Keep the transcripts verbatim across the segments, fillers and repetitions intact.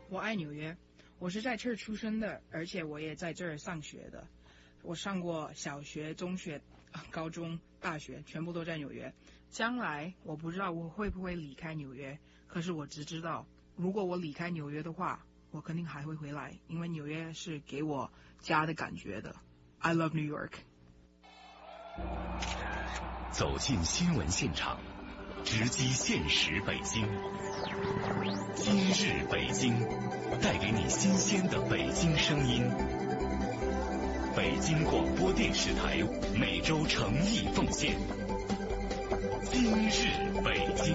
我爱纽约，我是在这儿出生的，而且我也在这儿上学的。我上过小学、中学、高中、大学，全部都在纽约。将来我不知道我会不会离开纽约，可是我只知道，如果我离开纽约的话，我肯定还会回来，因为纽约是给我家的感觉的。I love New York。 走进新闻现场，直击现实北京。今日北京，带给你新鲜的北京声音。北京广播电视台每周诚意奉献。今日北京。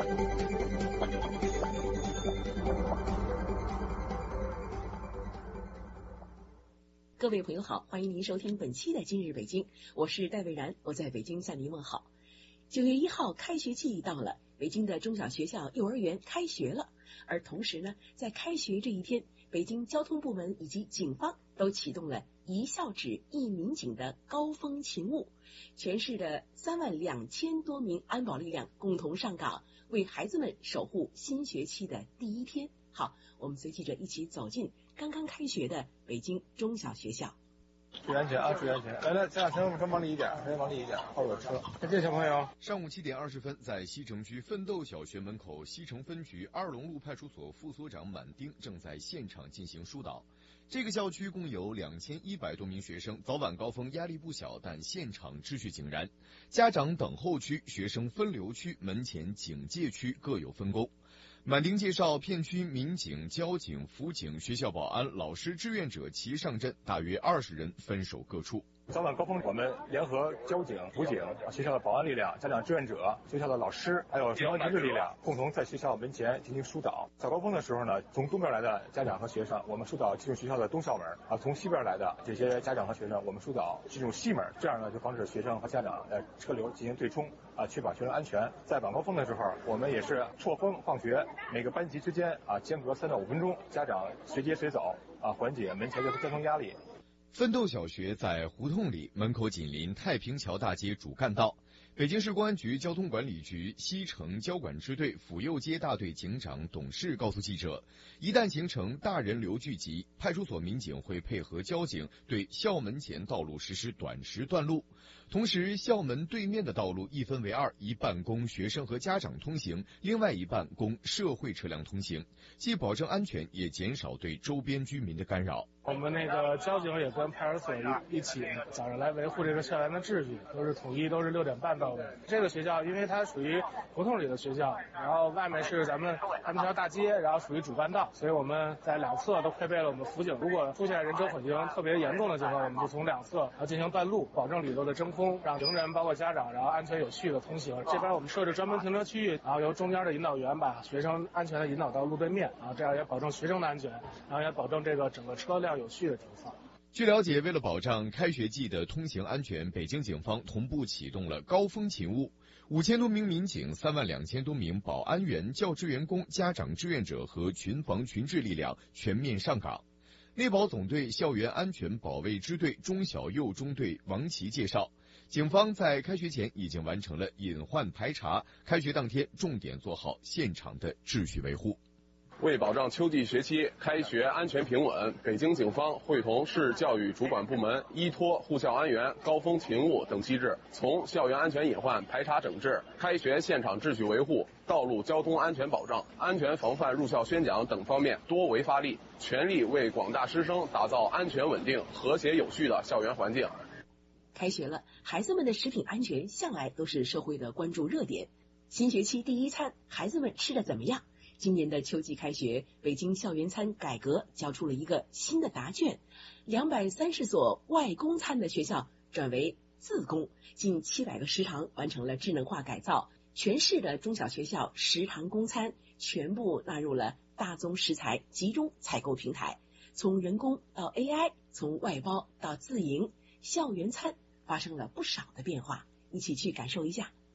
各位朋友好，欢迎您收听本期的今日北京，我是戴蔚然，我在北京向您问好。九月一号开学季到了，北京的中小学校、幼儿园开学了，而同时呢，在开学这一天，北京交通部门以及警方都启动了一校指一民警的高峰勤务，全市的三万两千多名安保力量共同上岗，为孩子们守护新学期的第一天。好，我们随记者一起走进刚刚开学的北京中小学校。 注意安全啊！注意安全！来来，咱俩车车往里一点，车往里一点，后边有车。看这小朋友， 上午七点二十分，在西城区奋斗小学门口，西城分局二龙路派出所副所长满丁正在现场进行疏导。这个校区共有两千一百多名学生，早晚高峰压力不小，但现场秩序井然。家长等候区、学生分流区、门前警戒区各有分工。满丁介绍，片区民警、交警、辅警、学校保安、老师、志愿者齐上阵，大约二十人分守各处。 早晚高峰，我们联合交警、辅警、学校的保安力量、家长志愿者、学校的老师，还有公安局的力量，共同在学校门前进行疏导。早高峰的时候呢，从东边来的家长和学生，我们疏导进入学校的东校门啊；从西边来的这些家长和学生，我们疏导进入西门。这样呢，就防止学生和家长的车流进行对冲啊，确保学生安全。在晚高峰的时候，我们也是错峰放学，每个班级之间啊间隔三到五分钟，家长随接随走啊，缓解门前的交通压力。 奋斗小学在胡同里，门口紧邻太平桥大街主干道。北京市公安局交通管理局西城交管支队府右街大队警长董事告诉记者，一旦形成大人流聚集，派出所民警会配合交警对校门前道路实施短时断路。同时，校门对面的道路一分为二，一半供学生和家长通行，另外一半供社会车辆通行，既保证安全，也减少对周边居民的干扰。 我们那个交警也跟派出所一起早上来维护这个校园的秩序，都是统一都是六点半到位。这个学校因为它属于胡同里的学校，然后外面是咱们安平桥大街，然后属于主干道，所以我们在两侧都配备了我们辅警。如果出现人车混行特别严重的情况，我们就从两侧然后进行断路，保证里头的真空，让行人包括家长然后安全有序的通行。这边我们设置专门停车区域，然后由中间的引导员把学生安全的引导到路对面，啊，这样也保证学生的安全，然后也保证这个整个车辆有序的停放。 据了解，为了保障开学季的通行安全，北京警方同步启动了高峰勤务，五千多名民警、三万两千多名保安员、教职员工、家长志愿者和群防群治力量全面上岗。内保总队校园安全保卫支队中小幼中队王琦介绍，警方在开学前已经完成了隐患排查，开学当天重点做好现场的秩序维护。 为保障秋季学期开学安全平稳，北京警方会同市教育主管部门依托护校安员、高峰勤务等机制，从校园安全隐患排查整治、开学现场秩序维护、道路交通安全保障、安全防范入校宣讲等方面多维发力，全力为广大师生打造安全稳定、和谐有序的校园环境。 开学了，孩子们的食品安全向来都是社会的关注热点。新学期第一餐，孩子们吃得怎么样？今年的秋季开学，北京校园餐改革交出了一个新的答卷，两百三十所外供餐的学校转为自供，近七百个食堂完成了智能化改造，全市的中小学校食堂供餐全部纳入了大宗食材集中采购平台，从人工到 A I， 从外包到自营，校园餐发生了不少的变化，一起去感受一下。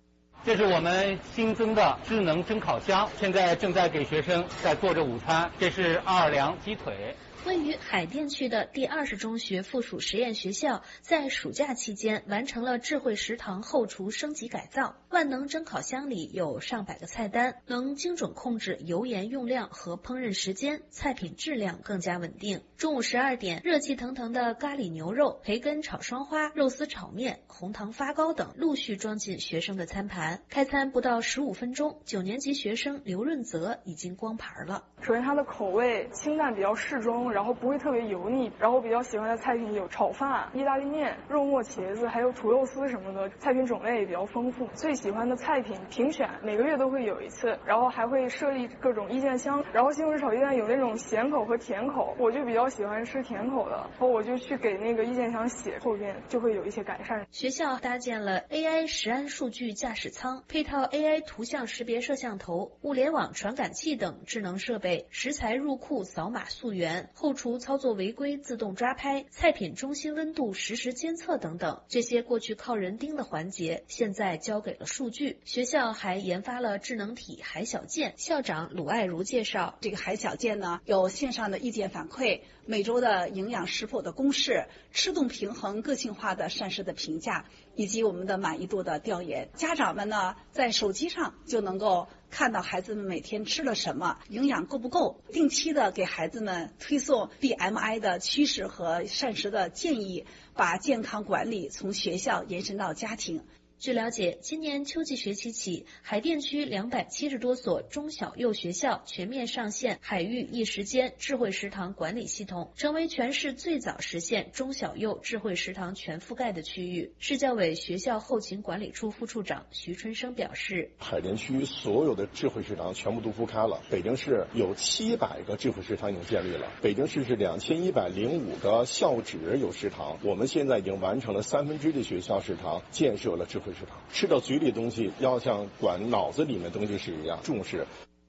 这是我们新增的智能蒸烤箱，现在正在给学生在做着午餐。这是奥尔良鸡腿。 位于海淀区的第二十中学附属实验学校在暑假期间完成了智慧食堂后厨升级改造。万能蒸烤箱里有上百个菜单，能精准控制油盐用量和烹饪时间，菜品质量更加稳定。中午十二点，热气腾腾的咖喱牛肉、培根炒双花、肉丝炒面、红糖发糕等陆续装进学生的餐盘。开餐不到十五分钟，九年级学生刘润泽已经光盘了。 首先它的口味清淡比较适中，然后不会特别油腻，然后我比较喜欢的菜品有炒饭、意大利面、肉末茄子，还有土肉丝什么的，菜品种类也比较丰富。最喜欢的菜品评选每个月都会有一次，然后还会设立各种意见箱。然后西红柿炒鸡蛋有那种咸口和甜口，我就比较喜欢吃甜口的，然后我就去给那个意见箱写，后边就会有一些改善。 学校搭建了 A I 实安数据驾驶舱，配套 A I 图像识别摄像头、物联网传感器等智能设备，食材入库扫码溯源，后厨操作违规自动抓拍，菜品中心温度实时监测等等。这些过去靠人盯的环节，现在交给了数据。学校还研发了智能体海小健，校长鲁爱如介绍， 这个海小健呢，有线上的意见反馈，每周的营养食谱的公示，吃动平衡个性化的膳食的评价，以及我们的满意度的调研。家长们呢，在手机上就能够看到孩子们每天吃了什么，营养够不够，定期的给孩子们推送 B M I 的趋势和膳食的建议，把健康管理从学校延伸到家庭。 据了解，今年秋季学期起，海淀区两百七十多所中小幼学校全面上线海域一时间智慧食堂管理系统，成为全市最早实现中小幼智慧食堂全覆盖的区域。市教委学校后勤管理处副处长徐春生表示， 海淀区所有的智慧食堂全部都覆盖了，北京市有七百个智慧食堂已经建立了，北京市是两千一百零五个校址有食堂，我们现在已经完成了三分之一的学校食堂建设了智慧食堂，吃到嘴里的东西要像管脑子里面的东西是一样重视。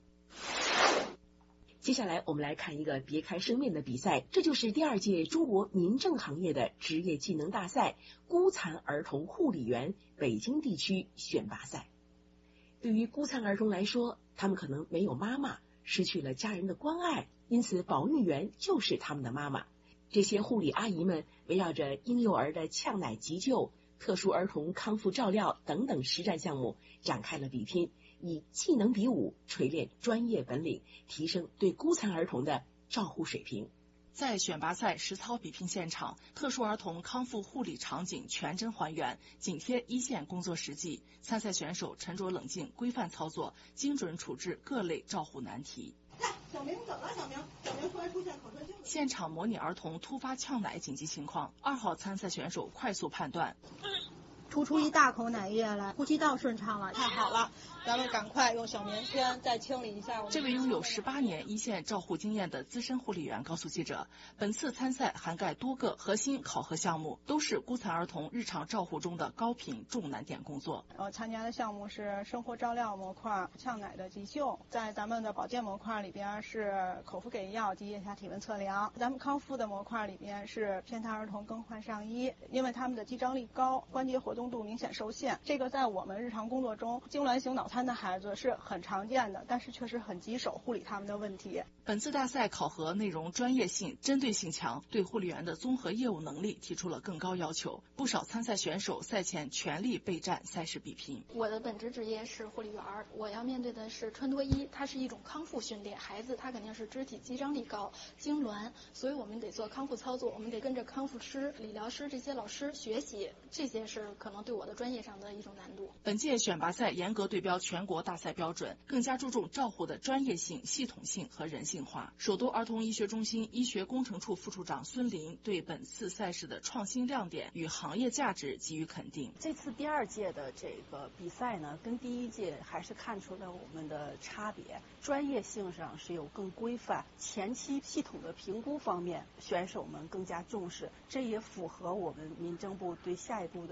接下来我们来看一个别开生面的比赛，这就是第二届中国民政行业的职业技能大赛孤残儿童护理员北京地区选拔赛。对于孤残儿童来说，他们可能没有妈妈，失去了家人的关爱，因此保育员就是他们的妈妈。这些护理阿姨们围绕着婴幼儿的呛奶急救、特殊儿童康复照料等等实战项目展开了比拼，以技能比武锤炼专业本领，提升对孤残儿童的照护水平。 在选拔赛实操比拼现场，特殊儿童康复护理场景全真还原，紧贴一线工作实际。参赛选手沉着冷静，规范操作，精准处置各类照护难题。 小明怎么了？小明，小明突然出现口舌就现场模拟儿童突发呛奶紧急情况，二号参赛选手快速判断。 吐出一大口奶液来，呼吸道顺畅了，太好了！咱们赶快用小棉签再清理一下我们。 这位拥有十八年一线照护经验的资深护理员告诉记者，本次参赛涵盖多个核心考核项目，都是孤残儿童日常照护中的高频重难点工作。 呃，参加的项目是生活照料模块、呛奶的急救，在咱们的保健模块里边是口服给药及腋下体温测量。咱们康复的模块里边是偏瘫儿童更换上衣，因为他们的肌张力高，关节活动度明显受限，这个在我们日常工作中痉挛型脑瘫的孩子是很常见的，但是确实很棘手护理他们的问题。 本次大赛考核内容专业性、针对性强，对护理员的综合业务能力提出了更高要求。不少参赛选手赛前全力备战赛事比拼。 我的本职职业是护理员，我要面对的是穿脱衣，它是一种康复训练，孩子他肯定是肢体肌张力高、痉挛，所以我们得做康复操作，我们得跟着康复师、理疗师这些老师学习，这些是可能对我的专业上的一种难度。 本届选拔赛严格对标全国大赛标准，更加注重照护的专业性、系统性和人性化。首都儿童医学中心医学工程处副处长孙林对本次赛事的创新亮点与行业价值给予肯定。 这次第二届的这个比赛呢，跟第一届还是看出了我们的差别，专业性上是有更规范，前期系统的评估方面选手们更加重视，这也符合我们民政部对下一步的儿童的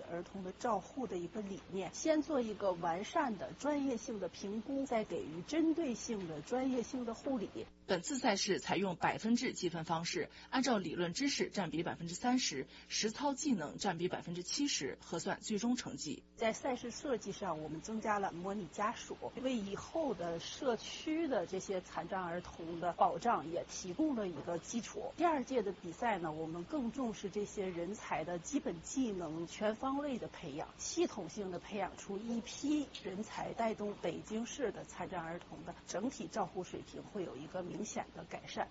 个照护的一个理念，先做一个完善的专业性的评估，再给予针对性的专业性的护理。 本次赛事采用百分制计分方式，按照理论知识占比百分之三十，实操技能占比百分之七十，核算最终成绩。 在赛事设计上，我们增加了模拟家属，为以后的社区的这些残障儿童的保障也提供了一个基础。第二届的比赛呢，我们更重视这些人才的基本技能全方位的培养，系统性的培养出一批人才，带动北京市的残障儿童的整体照护水平会有一个明显的改善。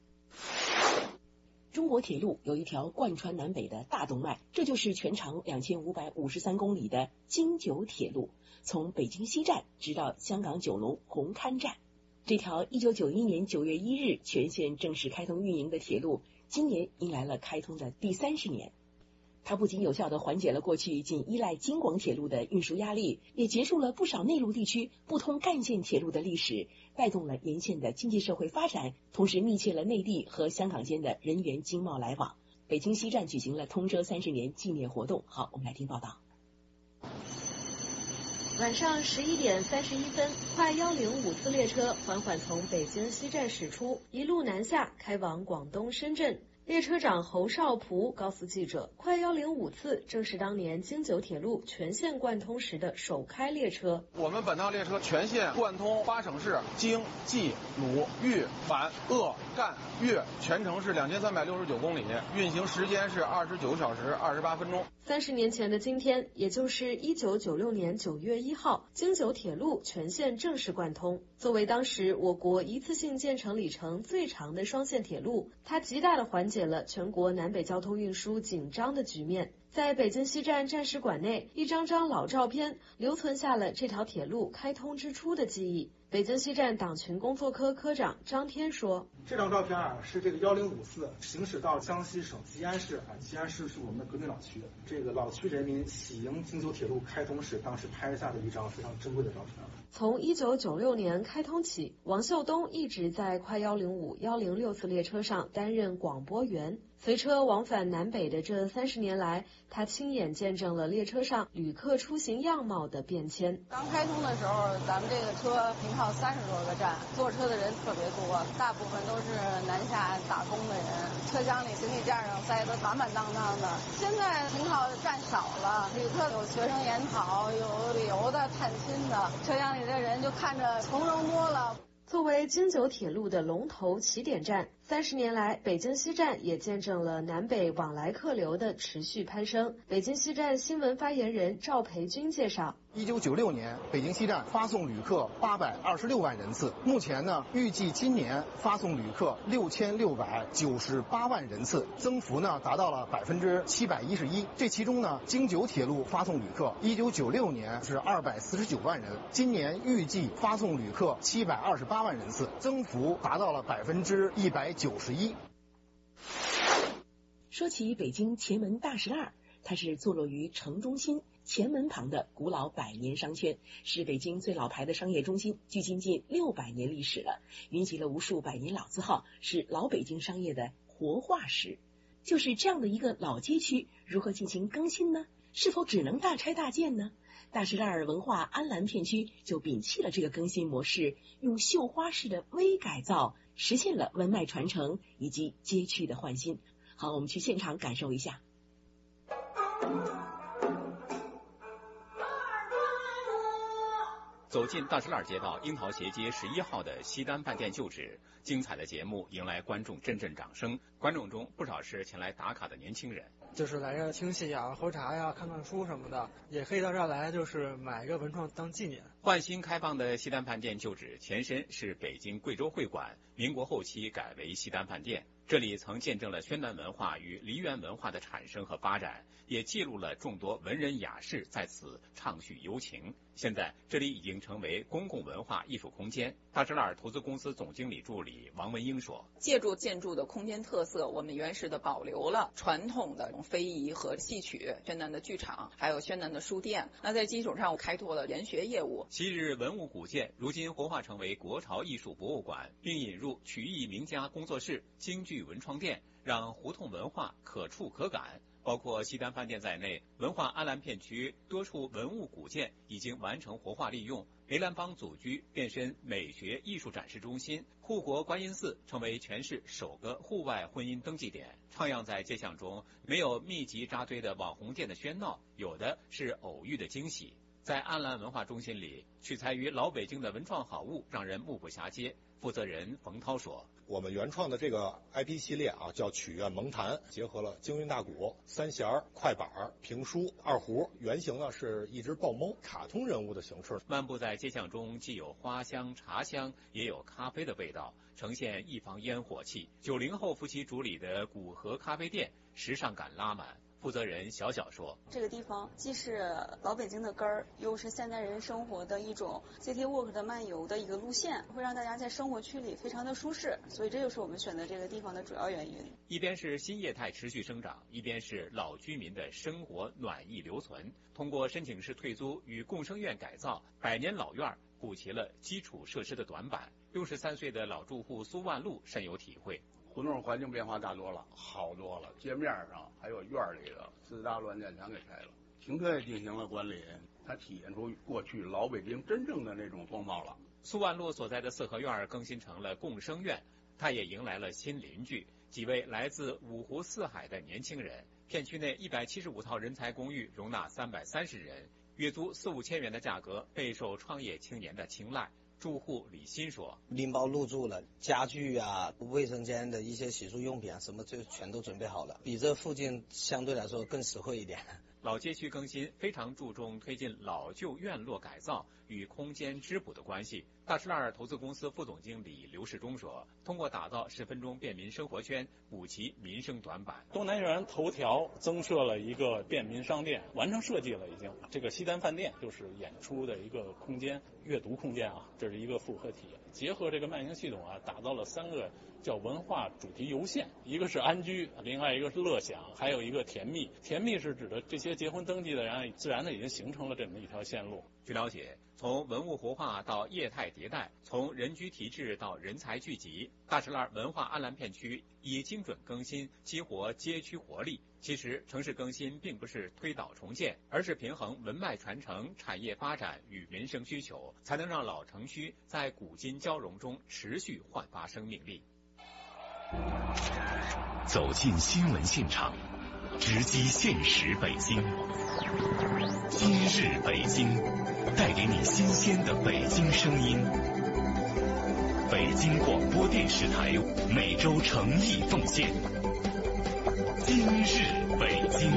中国铁路有一条贯穿南北的大动脉，这就是全长两千五百五十三公里的京九铁路，从北京西站直到香港九龙红磡站。这条一九九一年九月一日全线正式开通运营的铁路，今年迎来了开通的第三十年。它不仅有效地缓解了过去仅依赖京广铁路的运输压力，也结束了不少内陆地区不通干线铁路的历史，带动了沿线的经济社会发展，同时密切了内地和香港间的人员经贸来往。北京西站举行了通车三十年纪念活动。好，我们来听报道。 晚上十一点三十一分，快幺零五次列车缓缓从北京西站驶出，一路南下，开往广东深圳。列车长侯少璞告诉记者，快幺零五次正是当年京九铁路全线贯通时的首开列车。 我们本趟列车全线贯通八省市京冀鲁豫皖鄂赣粤，全程是两千三百六十九公里，运行时间是二十九小时二十八分钟。 三十年前的今天，也就是一九九六年九月一号，京九铁路全线正式贯通。作为当时我国一次性建成里程最长的双线铁路，它极大地缓解了全国南北交通运输紧张的局面。在北京西站战史馆内，一张张老照片留存下了这条铁路开通之初的记忆。北京西站党群工作科科长张天说：“ 这张照片啊，是这个幺零五四行驶到江西省吉安市啊，吉安市是我们的革命老区，这个老区人民喜迎京九铁路开通时，当时拍下的一张非常珍贵的照片。” 从一九九六年开通起，王秀东一直在快幺零五、幺零六次列车上担任广播员。随车往返南北的这三十年来，他亲眼见证了列车上旅客出行样貌的变迁。 刚开通的时候，咱们这个车停靠三十多个站，坐车的人特别多，大部分都是南下打工的人，车厢里行李架上塞得满满当当的。现在停靠的站少了，旅客有学生研讨，有旅游的、探亲的，车厢里的人就看着从容多了。 作为京九铁路的龙头起点站，三十年来，北京西站也见证了南北往来客流的持续攀升。北京西站新闻发言人赵培军介绍， 一九九六年，北京西站发送旅客八百二十六万人次，目前呢，预计今年发送旅客六千六百九十八万人次，增幅呢达到了百分之七百一十一。这其中呢，京九铁路发送旅客一九九六年是二百四十九万人，今年预计发送旅客七百二十八万人次，增幅达到了百分之一百九十一。 说起北京前门大栅栏，它是坐落于城中心前门旁的古老百年商圈，是北京最老牌的商业中心，距今近六百年历史了，云集了无数百年老字号，是老北京商业的活化石。就是这样的一个老街区，如何进行更新呢？是否只能大拆大建呢？大栅栏文化安澜片区就摒弃了这个更新模式，用绣花式的微改造实现了文脉传承以及街区的焕新。好，我们去现场感受一下。 走进大栅栏街道樱桃斜街十一号的西单饭店旧址，精彩的节目迎来观众阵阵掌声。观众中不少是前来打卡的年轻人， 就是来这听戏呀、喝茶呀、看看书什么的，也可以到这儿来，就是买一个文创当纪念。 焕新开放的西单饭店旧址前身是北京贵州会馆，民国后期改为西单饭店。这里曾见证了宣南文化与梨园文化的产生和发展，也记录了众多文人雅士在此畅叙幽情。现在这里已经成为公共文化艺术空间。大栅栏投资公司总经理助理王文英说， 借助建筑的空间特色，我们原始的保留了传统的非遗和戏曲，宣南的剧场，还有宣南的书店。那在基础上开拓了研学业务， 昔日文物古建，如今活化成为国潮艺术博物馆，并引入曲艺名家工作室、京剧文创店，让胡同文化可触可感。包括西单饭店在内，文化安澜片区多处文物古建已经完成活化利用。梅兰邦祖居变身美学艺术展示中心，护国观音寺成为全市首个户外婚姻登记点。徜徉在街巷中，没有密集扎堆的网红店的喧闹，有的是偶遇的惊喜。在安澜文化中心里，取材于老北京的文创好物让人目不暇接。负责人冯涛说：“ 我们原创的这个 I P 系列啊，叫曲苑蒙坛，结合了京韵大鼓、三弦、快板、评书、二胡，原型呢是一只豹猫，卡通人物的形式。 漫步在街巷中，既有花香、茶香，也有咖啡的味道，呈现一房烟火气。九零后夫妻主理的古河咖啡店，时尚感拉满。”负责人小小说：“ 这个地方既是老北京的根儿，又是现代人生活的一种 City Walk 的漫游的一个路线，会让大家在生活区里非常的舒适，所以这就是我们选择这个地方的主要原因。 一边是新业态持续生长，一边是老居民的生活暖意留存。通过申请式退租与共生院改造，百年老院补齐了基础设施的短板。六十三岁的老住户苏万路深有体会。 胡同环境变化大多了，好多了。街面上还有院里的四大乱建全给拆了，停车也进行了管理，它体现出过去老北京真正的那种风貌了。 苏万路所在的四合院更新成了共生院，它也迎来了新邻居，几位来自五湖四海的年轻人。片区内一百七十五套人才公寓容纳三百三十人，月租四五千元的价格备受创业青年的青睐。住户李欣说：“ 拎包入住了，家具啊、卫生间的一些洗漱用品啊，什么就全都准备好了，比这附近相对来说更实惠一点。” 老街区更新非常注重推进老旧院落改造与空间织补的关系。大石栏投资公司副总经理刘世忠说：“通过打造十分钟便民生活圈，补齐民生短板。 东南园头条增设了一个便民商店，完成设计了已经。这个西单饭店就是演出的一个空间，阅读空间啊，这是一个复合体。结合这个慢行系统啊，打造了三个叫文化主题游线，一个是安居，另外一个是乐享，还有一个甜蜜。甜蜜是指的这些结婚登记的人，自然的已经形成了这么一条线路。” 据了解，从文物活化到业态迭代，从人居提质到人才聚集，大石栏文化安澜片区以精准更新激活街区活力。其实城市更新并不是推倒重建，而是平衡文脉传承、产业发展与民生需求，才能让老城区在古今交融中持续焕发生命力。 走进新闻现场，直击现实北京。今日北京，带给你新鲜的北京声音。北京广播电视台每周诚意奉献。今日北京。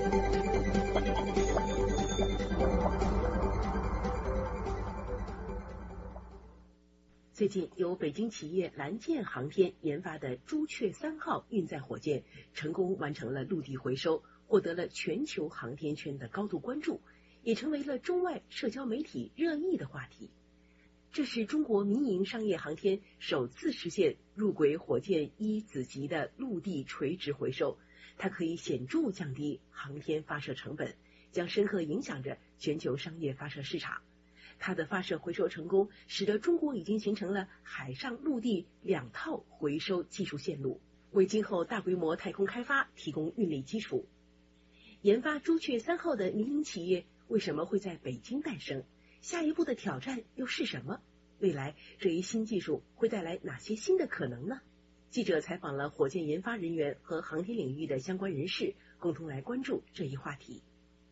最近，由北京企业蓝箭航天研发的朱雀三号运载火箭成功完成了陆地回收，获得了全球航天圈的高度关注，也成为了中外社交媒体热议的话题。这是中国民营商业航天首次实现入轨火箭一子级的陆地垂直回收，它可以显著降低航天发射成本，将深刻影响着全球商业发射市场。它的发射回收成功，使得中国已经形成了海上陆地两套回收技术线路，为今后大规模太空开发提供运力基础。研发朱雀三号的民营企业为什么会在北京诞生？下一步的挑战又是什么？未来这一新技术会带来哪些新的可能呢？记者采访了火箭研发人员和航天领域的相关人士，共同来关注这一话题。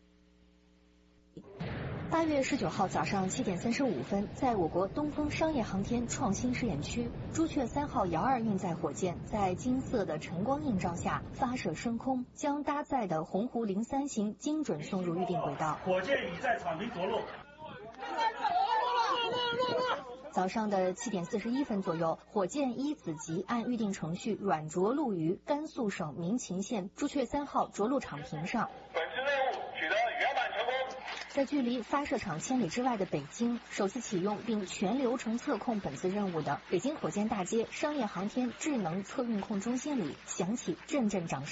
八月十九号早上七点三十五分，在我国东风商业航天创新试验区，朱雀三号遥二运载火箭在金色的晨光映照下发射升空，将搭载的鸿鹄零三型精准送入预定轨道。 火箭已在场坪着陆。 早上的七点四十一分左右，火箭一子级按预定程序软着陆于甘肃省民勤县朱雀三号着陆场坪上。 本次任务取得圆满成功。 在距离发射场千里之外的北京，首次启用并全流程测控本次任务的北京火箭大街商业航天智能测运控中心里响起阵阵掌声。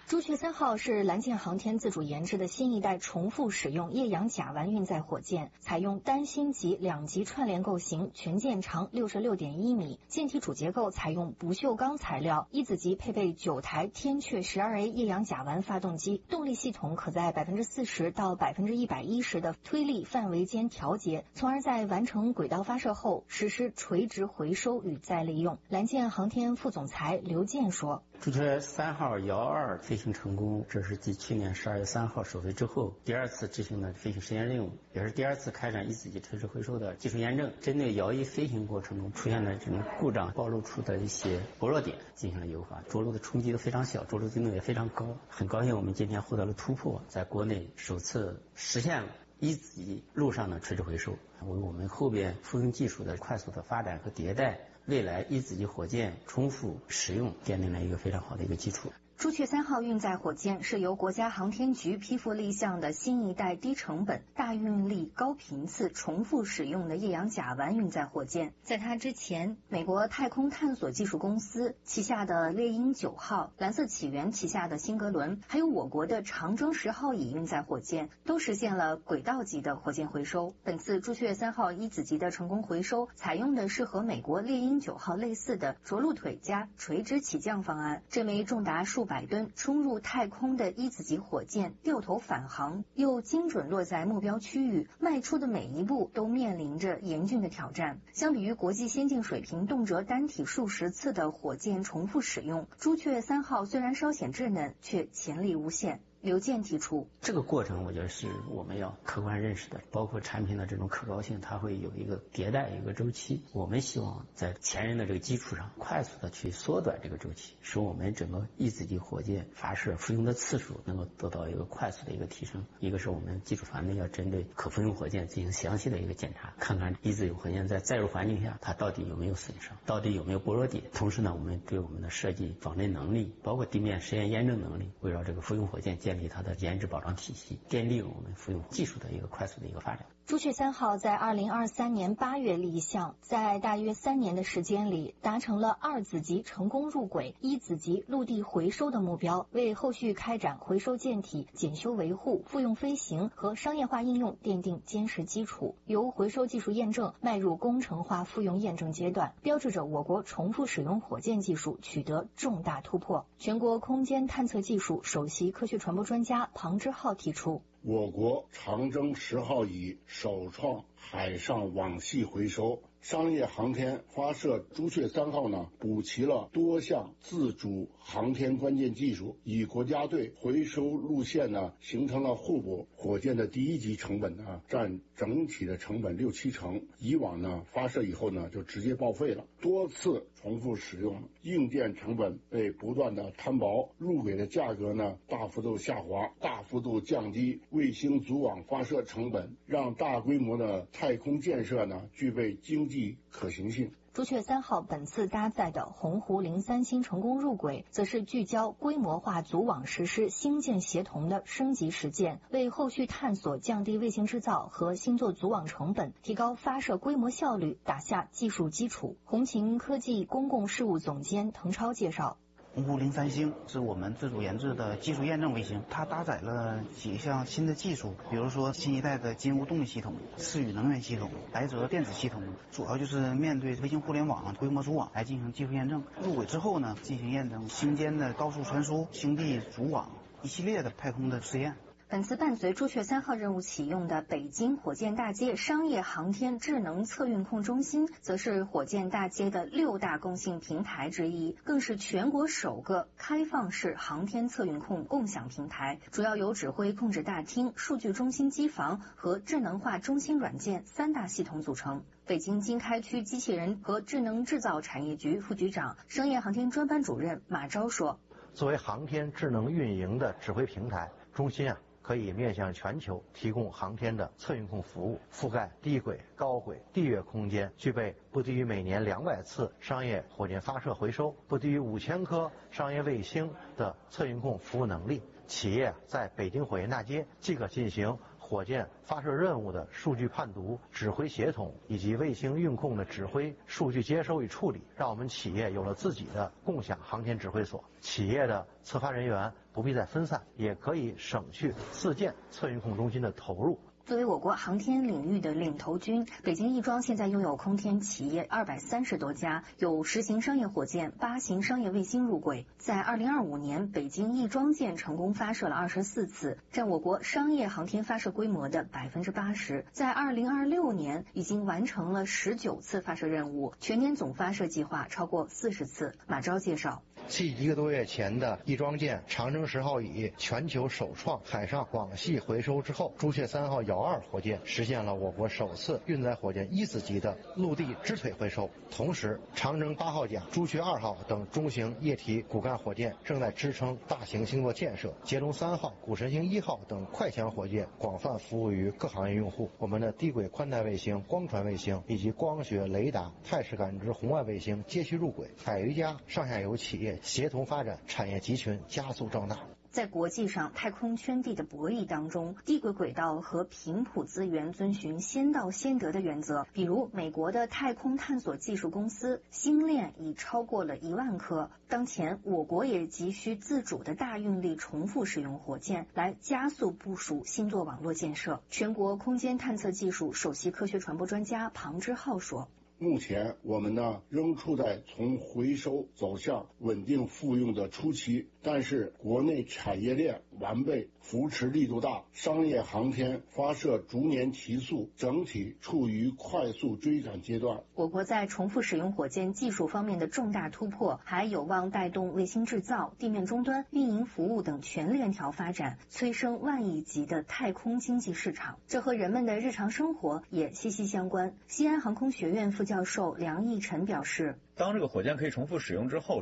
朱雀三号是蓝箭航天自主研制的新一代重复使用液氧甲烷运载火箭，采用单星级两级串联构型，全舰长六十六点一米，舰体主结构采用不锈钢材料，一子级配备九台天阙十二 A 液氧甲烷发动机，动力系统可在百分之四十到百分之一百一十的推力范围间调节，从而在完成轨道发射后实施垂直回收与再利用。蓝箭航天副总裁刘健说。 朱雀三号遥二飞行成功，这是继去年十二月三号首飞之后第二次执行的飞行实验任务，也是第二次开展一子级垂直回收的技术验证。针对遥一飞行过程中出现的这种故障暴露出的一些薄弱点进行了优化，着陆的冲击都非常小，着陆精度也非常高。很高兴我们今天获得了突破，在国内首次实现了一子级陆上的垂直回收，为我们后边复用技术的快速的发展和迭代，未来一子级火箭重复使用奠定了一个非常好的一个基础。 朱雀三号运载火箭是由国家航天局批复立项的新一代低成本、大运力、高频次、重复使用的液氧甲烷运载火箭。在它之前，美国太空探索技术公司旗下的猎鹰九号、蓝色起源旗下的辛格伦，还有我国的长征十号乙运载火箭，都实现了轨道级的火箭回收。本次朱雀三号一子级的成功回收，采用的是和美国猎鹰九号类似的着陆腿加垂直起降方案。这枚重达数百吨冲入太空的一子级火箭掉头返航，又精准落在目标区域，迈出的每一步都面临着严峻的挑战。相比于国际先进水平动辄单体数十次的火箭重复使用，朱雀三号虽然稍显稚嫩，却潜力无限。刘健提出， 这个过程我觉得是我们要客观认识的，包括产品的这种可靠性，它会有一个迭代一个周期。我们希望在前人的这个基础上，快速的去缩短这个周期，使我们整个一子级火箭发射复用的次数能够得到一个快速的一个提升。一个是我们技术团队要针对可复用火箭进行详细的一个检查，看看一子级火箭在载入环境下它到底有没有损伤，到底有没有薄弱点。同时呢，我们对我们的设计仿真能力，包括地面实验验证能力，围绕这个复用火箭建立它的研制保障体系，奠定我们复用技术的一个快速的一个发展。 朱雀三号在二零二三年八月立项，在大约三年的时间里，达成了二子级成功入轨、一子级陆地回收的目标，为后续开展回收舰体、检修维护、复用飞行和商业化应用奠定坚实基础。由回收技术验证迈入工程化复用验证阶段，标志着我国重复使用火箭技术取得重大突破。全国空间探测技术首席科学传播专家庞之浩提出， 我国长征十号乙首创海上网系回收，商业航天发射朱雀三号呢，补齐了多项自主航天关键技术，与国家队回收路线呢形成了互补。火箭的第一级成本呢占整体的成本六七成，以往呢发射以后呢就直接报废了，多次重复使用，硬件成本被不断的摊薄，入轨的价格呢大幅度下滑，大幅度降低卫星组网发射成本，让大规模的太空建设呢具备经济可行性。 朱雀三号本次搭载的鸿鹄零三星成功入轨，则是聚焦规模化组网实施星舰协同的升级实践，为后续探索降低卫星制造和星座组网成本，提高发射规模效率打下技术基础。红擎科技公共事务总监滕超介绍， 鸿鹄零三星是我们自主研制的技术验证卫星，它搭载了几项新的技术，比如说新一代的金乌动力系统、视宇能源系统、来泽电子系统，主要就是面对卫星互联网规模组网来进行技术验证。入轨之后呢，进行验证星间的高速传输、星地组网一系列的太空的试验。 本次伴随朱雀三号任务启用的北京火箭大街商业航天智能测运控中心，则是火箭大街的六大共性平台之一，更是全国首个开放式航天测运控共享平台，主要由指挥控制大厅、数据中心机房和智能化中心软件三大系统组成。北京经开区机器人和智能制造产业局副局长、商业航天专班主任马昭说， 作为航天智能运营的指挥平台，中心啊可以面向全球提供航天的测运控服务，覆盖低轨、高轨、地月空间，具备不低于每年两百次商业火箭发射回收、不低于五千颗商业卫星的测运控服务能力。企业在北京火箭大街即可进行火箭发射任务的数据判读、指挥协同以及卫星运控的指挥、数据接收与处理，让我们企业有了自己的共享航天指挥所。企业的测发人员不必再分散，也可以省去自建测运控中心的投入。 作为我国航天领域的领头军，北京亦庄现在拥有空天企业二百三十多家，有十型商业火箭、八型商业卫星入轨。在二零二五年，北京亦庄舰成功发射了二十四次，占我国商业航天发射规模的百分之八十。在二零二六年，已经完成了十九次发射任务，全年总发射计划超过四十次。马昭介绍。 继一个多月前的亦庄舰长征十号乙全球首创海上网系回收之后，朱雀三号遥二火箭实现了我国首次运载火箭一子级的陆地支腿回收。同时，长征八号甲、朱雀二号等中型液体骨干火箭正在支撑大型星座建设，捷龙三号、谷神星一号等快强火箭广泛服务于各行业用户。我们的低轨宽带卫星、光传卫星以及光学、雷达、态势感知红外卫星接续入轨，百余家上下游企业协同发展，产业集群加速壮大。 在国际上太空圈地的博弈当中，地轨轨道和频谱资源遵循先到先得的原则。比如，美国的太空探索技术公司星链已超过了一万颗。当前，我国也急需自主的大运力重复使用火箭来加速部署星座网络建设。全国空间探测技术首席科学传播专家庞之浩说。 目前我们呢仍处在从回收走向稳定复用的初期，但是国内产业链完备，扶持力度大，商业航天发射逐年提速，整体处于快速追赶阶段。 我国在重复使用火箭技术方面的重大突破，还有望带动卫星制造、地面终端、运营服务等全链条发展，催生万亿级的太空经济市场。这和人们的日常生活也息息相关。西安航空学院副教授梁义晨表示， 当这个火箭可以重复使用之后，